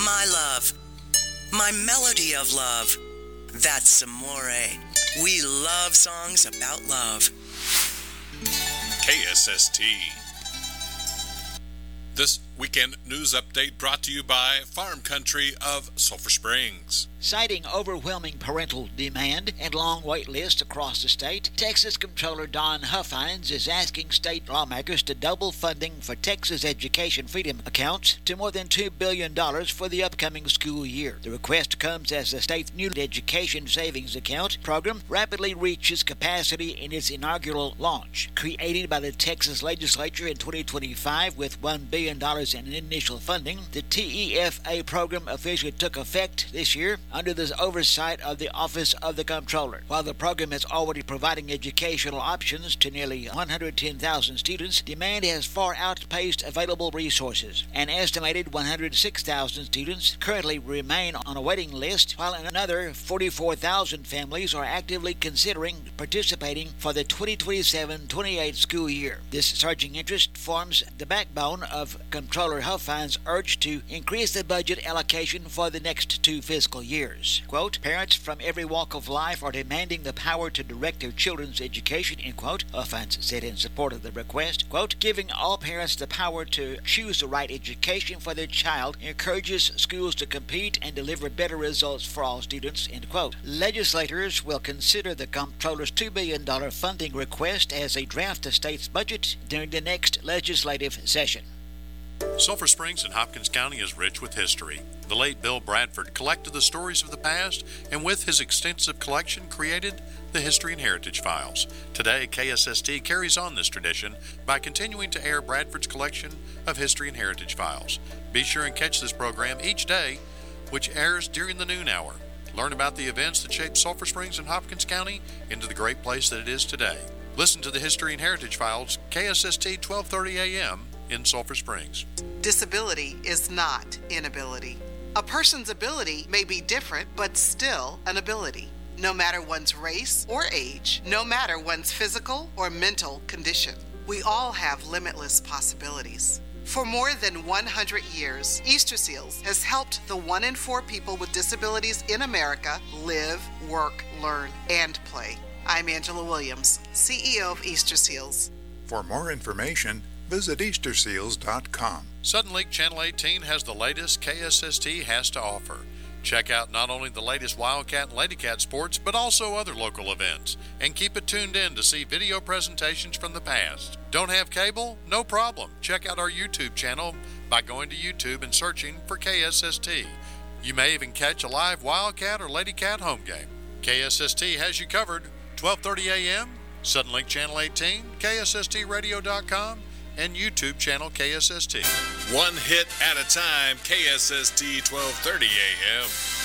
my love, my melody of love. That's Amore. We love songs about love. KSST. This weekend news update brought to you by Farm Country of Sulphur Springs. Citing overwhelming parental demand and long wait lists across the state, Texas Comptroller Don Huffines is asking state lawmakers to double funding for Texas Education Freedom accounts to more than $2 billion for the upcoming school year. The request comes as the state's new education savings account program rapidly reaches capacity in its inaugural launch. Created by the Texas legislature in 2025 with $1 billion in initial funding, the TEFA program officially took effect this year under the oversight of the Office of the Comptroller. While the program is already providing educational options to nearly 110,000 students, demand has far outpaced available resources. An estimated 106,000 students currently remain on a waiting list, while another 44,000 families are actively considering participating for the 2027-28 school year. This surging interest forms the backbone of Comptroller Huffines' urge to increase the budget allocation for the next 2 fiscal years. Quote, parents from every walk of life are demanding the power to direct their children's education, end quote, Huffines said in support of the request. Quote, giving all parents the power to choose the right education for their child encourages schools to compete and deliver better results for all students, end quote. Legislators will consider the Comptroller's $2 billion funding request as they draft the state's budget during the next legislative session. Sulphur Springs in Hopkins County is rich with history. The late Bill Bradford collected the stories of the past and with his extensive collection created the History and Heritage Files. Today, KSST carries on this tradition by continuing to air Bradford's collection of History and Heritage Files. Be sure and catch this program each day, which airs during the noon hour. Learn about the events that shaped Sulphur Springs and Hopkins County into the great place that it is today. Listen to the History and Heritage Files, KSST 1230 AM in Sulphur Springs. Disability is not inability. A person's ability may be different, but still an ability. No matter one's race or age, no matter one's physical or mental condition. We all have limitless possibilities. For more than 100 years, Easter Seals has helped the 1 in 4 people with disabilities in America live, work, learn, and play. I'm Angela Williams, CEO of Easter Seals. For more information, visit easterseals.com. Sudden League Channel 18 has the latest KSST has to offer. Check out not only the latest Wildcat and Ladycat sports, but also other local events. And keep it tuned in to see video presentations from the past. Don't have cable? No problem. Check out our YouTube channel by going to YouTube and searching for KSST. You may even catch a live Wildcat or Ladycat home game. KSST has you covered. 12:30 a.m., Sudden Link Channel 18, KSSTradio.com, and YouTube channel KSST. One hit at a time, KSST 1230 AM.